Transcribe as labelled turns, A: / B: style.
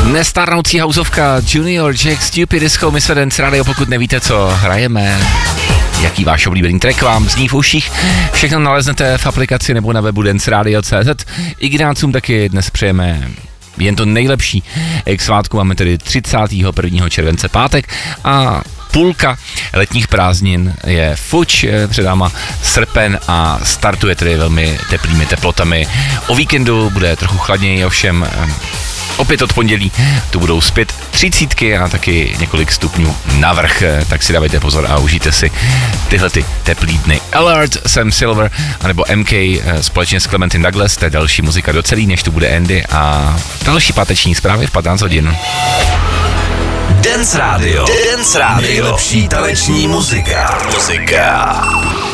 A: Nestárnoucí houseovka Junior Jack Stupid Disco, my jsme Dance Radio, pokud nevíte, co hrajeme, jaký váš oblíbený track vám zní v uších, všechno naleznete v aplikaci nebo na webu danceradio.cz. Ignácům taky dnes přejeme jen to nejlepší. K svátku máme tedy 31. července pátek a půlka letních prázdnin je fuč, před náma srpen a startuje tedy velmi teplými teplotami. O víkendu bude trochu chladněji, ovšem opět od pondělí tu budou zpět 30 a taky několik stupňů navrch, tak si dávejte pozor a užijte si tyhle ty teplý dny. Alert, Sam Silver, anebo MK společně s Clementine Douglas, to je další muzika do celý, než tu bude Andy a další páteční zprávy v 15 hodin.
B: Dance Radio. Nejlepší taneční muzika.